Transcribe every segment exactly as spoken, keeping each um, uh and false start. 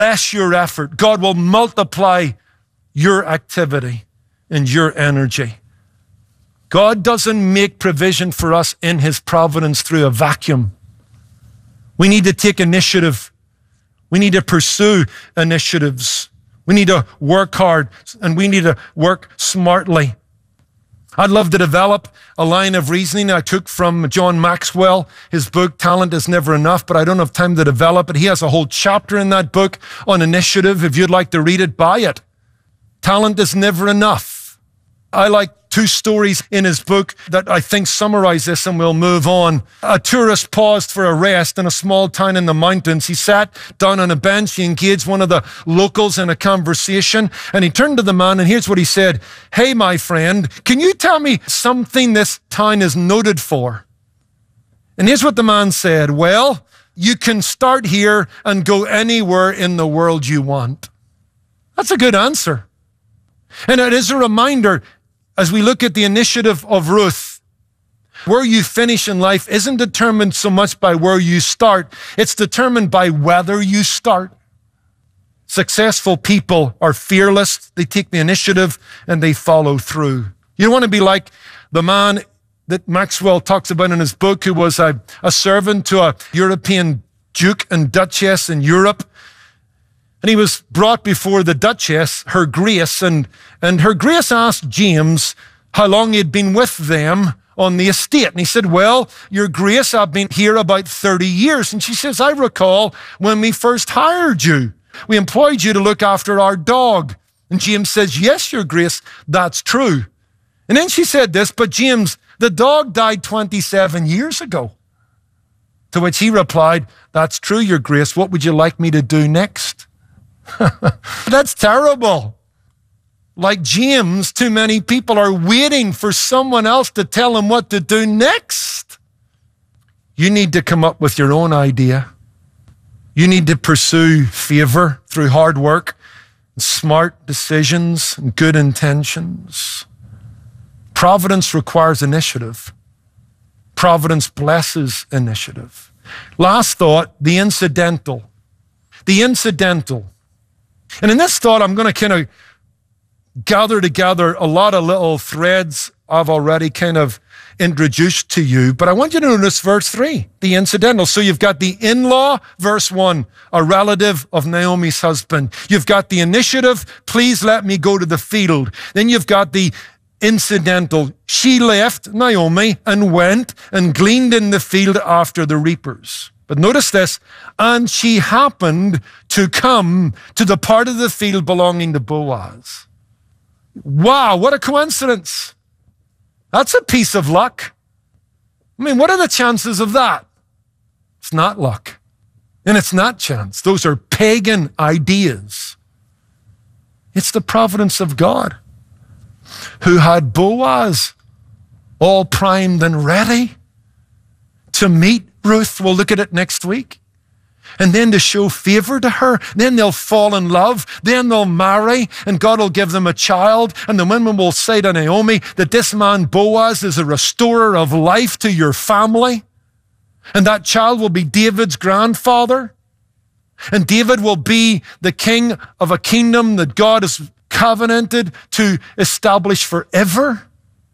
bless your effort. God will multiply your activity and your energy. God doesn't make provision for us in his providence through a vacuum. We need to take initiative. We need to pursue initiatives. We need to work hard, and we need to work smartly. I'd love to develop a line of reasoning I took from John Maxwell, his book, Talent is Never Enough, but I don't have time to develop it. He has a whole chapter in that book on initiative. If you'd like to read it, buy it. Talent is never enough. I like two stories in his book that I think summarize this, and we'll move on. A tourist paused for a rest in a small town in the mountains. He sat down on a bench. He engaged one of the locals in a conversation, and he turned to the man, and here's what he said. "Hey, my friend, can you tell me something this town is noted for?" And here's what the man said. "Well, you can start here and go anywhere in the world you want." That's a good answer. And it is a reminder, as we look at the initiative of Ruth, where you finish in life isn't determined so much by where you start. It's determined by whether you start. Successful people are fearless. They take the initiative and they follow through. You don't want to be like the man that Maxwell talks about in his book, who was a, a servant to a European duke and duchess in Europe. And he was brought before the Duchess, Her Grace, and, and Her Grace asked James how long he'd been with them on the estate. And he said, "Well, Your Grace, I've been here about thirty years. And she says, "I recall when we first hired you. We employed you to look after our dog." And James says, "Yes, Your Grace, that's true." And then she said this, "But James, the dog died twenty-seven years ago." To which he replied, "That's true, Your Grace. What would you like me to do next?" That's terrible. Like James, too many people are waiting for someone else to tell them what to do next. You need to come up with your own idea. You need to pursue favor through hard work, smart decisions, and good intentions. Providence requires initiative. Providence blesses initiative. Last thought, the incidental. The incidental. And in this thought, I'm going to kind of gather together a lot of little threads I've already kind of introduced to you. But I want you to notice verse three, the incidental. So you've got the in-law, verse one, a relative of Naomi's husband. You've got the initiative, please let me go to the field. Then you've got the incidental. She left Naomi and went and gleaned in the field after the reapers. But notice this, and she happened to come to the part of the field belonging to Boaz. Wow, what a coincidence. That's a piece of luck. I mean, what are the chances of that? It's not luck, and it's not chance. Those are pagan ideas. It's the providence of God, who had Boaz all primed and ready to meet Ruth. We'll look at it next week. And then to show favor to her. Then they'll fall in love. Then they'll marry, and God will give them a child. And the women will say to Naomi that this man Boaz is a restorer of life to your family. And that child will be David's grandfather. And David will be the king of a kingdom that God has covenanted to establish forever,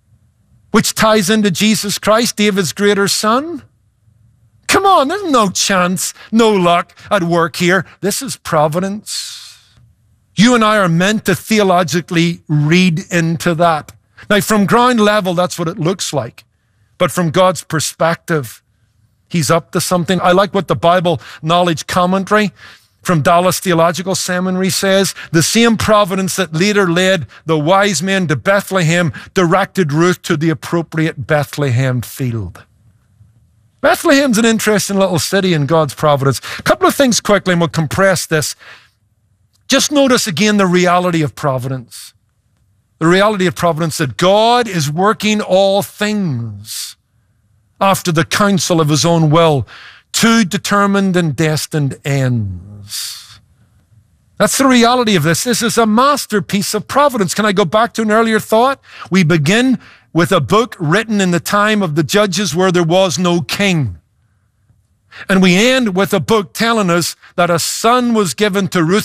which ties into Jesus Christ, David's greater son. Come on, there's no chance, no luck at work here. This is providence. You and I are meant to theologically read into that. Now, from ground level, that's what it looks like. But from God's perspective, he's up to something. I like what the Bible Knowledge Commentary from Dallas Theological Seminary says. The same providence that later led the wise men to Bethlehem directed Ruth to the appropriate Bethlehem field. Bethlehem's an interesting little city in God's providence. A couple of things quickly, and we'll compress this. Just notice again the reality of providence. The reality of providence that God is working all things after the counsel of his own will to determined and destined ends. That's the reality of this. This is a masterpiece of providence. Can I go back to an earlier thought? We begin with a book written in the time of the judges where there was no king. And we end with a book telling us that a son was given to Ruth